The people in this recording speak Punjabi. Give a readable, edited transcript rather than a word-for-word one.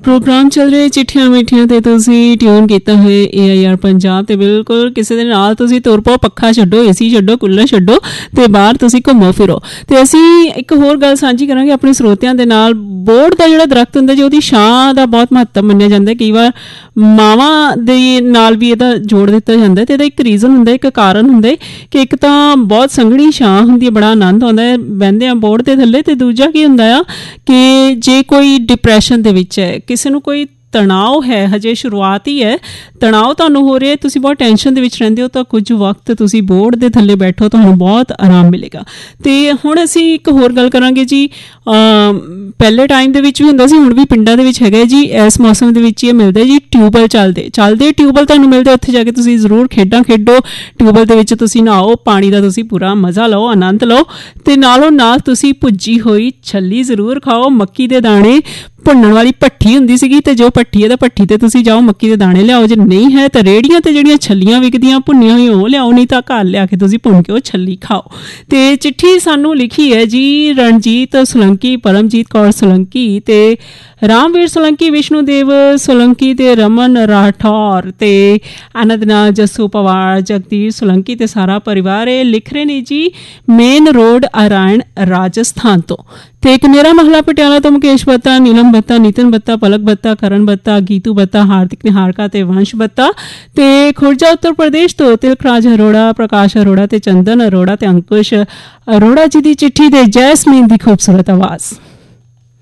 प्रोग्राम चल रहे चिट्ठियां मिठियां ते तुसी ट्यून कीता है AIR पंजाब ते बिल्कुल किसी दे नाल तुसी तुर पो पक्खा छड्डो AC छड्डो कूलर छड्डो ते बाहर तुसी घुमो फिरो ते असी एक होर गल सांझी करांगे अपने ਸਰੋਤਿਆਂ ਦੇ ਨਾਲ। बोर्ड का ਜਿਹੜਾ ਦਰਖਤ ਹੁੰਦਾ ਜੀ ਉਹਦੀ ਛਾਂ ਦਾ ਬਹੁਤ ਮਹੱਤਵ ਮੰਨਿਆ ਜਾਂਦਾ। ਕਈ ਵਾਰ ਮਾਵਾਂ ਦੇ ਨਾਲ ਵੀ ਇਹਦਾ ਜੋੜ ਦਿੱਤਾ ਜਾਂਦਾ ਤੇ ਇਹਦਾ ਇੱਕ ਰੀਜ਼ਨ ਹੁੰਦਾ, ਇੱਕ ਕਾਰਨ ਹੁੰਦਾ ਕਿ ਇੱਕ ਤਾਂ ਬਹੁਤ ਸੰਘਣੀ ਛਾਂ ਹੁੰਦੀ ਹੈ, ਬੜਾ ਆਨੰਦ ਆਉਂਦਾ ਹੈ ਬਹਿੰਦੇ ਆ ਬੋਰਡ ਦੇ ਥੱਲੇ। ਤੇ ਦੂਜਾ ਕੀ ਹੁੰਦਾ ਆ ਕਿ ਜੇ ਕੋਈ ਡਿਪਰੈਸ਼ਨ ਦੇ ਵਿੱਚ ਹੈ, ਕਿਸੇ ਨੂੰ ਕੋਈ ਤਣਾਅ ਹੈ, ਹਜੇ ਸ਼ੁਰੂਆਤ ਹੀ ਹੈ, ਤਣਾਅ ਤੁਹਾਨੂੰ ਹੋ ਰਿਹਾ, ਤੁਸੀਂ ਬਹੁਤ ਟੈਨਸ਼ਨ ਦੇ ਵਿੱਚ ਰਹਿੰਦੇ ਹੋ, ਤਾਂ ਕੁਝ ਵਕਤ ਤੁਸੀਂ ਬੋਰਡ ਦੇ ਥੱਲੇ ਬੈਠੋ, ਤੁਹਾਨੂੰ ਬਹੁਤ ਆਰਾਮ ਮਿਲੇਗਾ। ਤੇ ਹੁਣ ਅਸੀਂ ਇੱਕ ਹੋਰ ਗੱਲ ਕਰਾਂਗੇ ਜੀ। ਪਹਿਲੇ ਟਾਈਮ ਦੇ ਵਿੱਚ ਵੀ ਹੁੰਦਾ ਸੀ, ਹੁਣ ਵੀ ਪਿੰਡਾਂ ਦੇ ਵਿੱਚ ਹੈਗਾ ਜੀ। ਇਸ ਮੌਸਮ ਦੇ ਵਿੱਚ ਇਹ ਮਿਲਦਾ ਜੀ ਟਿਊਬਵੈੱਲ ਚੱਲਦੇ ਟਿਊਬਵੈੱਲ ਤੁਹਾਨੂੰ ਮਿਲਦੇ, ਉੱਥੇ ਜਾ ਕੇ ਤੁਸੀਂ ਜ਼ਰੂਰ ਖੇਡਾਂ ਖੇਡੋ। ਟਿਊਬਵੈੱਲ ਦੇ ਵਿੱਚ ਤੁਸੀਂ ਨਹਾਓ, ਪਾਣੀ ਦਾ ਤੁਸੀਂ ਪੂਰਾ ਮਜ਼ਾ ਲਓ, ਆਨੰਦ ਲਓ। ਤੇ ਨਾਲੋਂ ਨਾਲ ਤੁਸੀਂ ਭੁੱਜੀ ਹੋਈ ਛੱਲੀ ਜ਼ਰੂਰ ਖਾਓ, ਮੱਕੀ ਦੇ ਦਾਣੇ। ਭੁੰਨਣ ਵਾਲੀ ਭੱਠੀ ਹੁੰਦੀ ਸੀਗੀ, ਤੇ ਜੋ ਭੱਠੀ ਹੈ ਤਾਂ ਭੱਠੀ ਤੇ ਤੁਸੀਂ ਜਾਓ, ਮੱਕੀ ਦੇ ਦਾਣੇ ਲਿਆਓ। ਜੇ ਨਹੀਂ ਹੈ ਤਾਂ ਰੇਹੜੀਆਂ ਤੇ ਜਿਹੜੀਆਂ ਛੱਲੀਆਂ ਵਿਕਦੀਆਂ ਭੁੰਨੀਆਂ ਹੋਈਆਂ ਉਹ ਲਿਆਓ, ਨਹੀਂ ਤਾਂ ਘਰ ਲਿਆ ਕੇ ਤੁਸੀਂ ਭੁੰਨ ਕੇ ਉਹ ਛੱਲੀ ਖਾਓ। ਤੇ ਚਿੱਠੀ ਸਾਨੂੰ ਲਿਖੀ ਹੈ ਜੀ ਰਣਜੀਤ ਸੋਲੰਕੀ, ਪਰਮਜੀਤ ਕੌਰ ਸੋਲੰਕੀ ਤੇ ਰਾਮਵੀਰ ਸੋਲੰਕੀ, ਵਿਸ਼ਨੂਦੇਵ ਸੋਲੰਕੀ ਤੇ ਰਮਨ ਰਾਠੌਰ ਤੇ ਇਹਨਾਂ ਦੇ ਨਾਲ ਜੱਸੂ ਪਵਾਰ, ਜਗਦੀਰ ਸੋਲੰਕੀ ਤੇ ਸਾਰਾ ਪਰਿਵਾਰ। ਇਹ ਲਿਖ ਰਹੇ ਨੇ ਜੀ ਮੇਨ ਰੋਡ ਅਰਾਇਣ ਰਾਜਸਥਾਨ ਤੋਂ। ਤੇ ਇੱਕ ਮੇਰਾ ਮਹਲਾ ਪਟਿਆਲਾ ਤੋਂ ਮੁਕੇਸ਼ ਬੱਤਾ, ਨੀਲਮ ਬੱਤਾ, ਨਿਤਨ ਬੱਤਾ, ਪਲਕ ਬੱਤਾ, ਕਰਨ ਬੱਤਾ, ਗੀਤੂ ਬੱਤਾ, ਹਾਰਦਿਕ ਨਿਹਾਰਕਾ ਤੇ ਵੰਸ਼ ਬੱਤਾ। ਤੇ ਖੁਰਜਾ ਉੱਤਰ ਪ੍ਰਦੇਸ਼ ਤੋਂ ਤਿਲਕਰਾਜ ਅਰੋੜਾ, ਪ੍ਰਕਾਸ਼ ਅਰੋੜਾ ਤੇ ਚੰਦਨ ਅਰੋੜਾ ਤੇ ਅੰਕੁਸ਼ ਅਰੋੜਾ ਜੀ ਦੀ ਚਿੱਠੀ ਤੇ ਜੈਸਮੀਨ ਦੀ ਖੂਬਸੂਰਤ ਆਵਾਜ਼।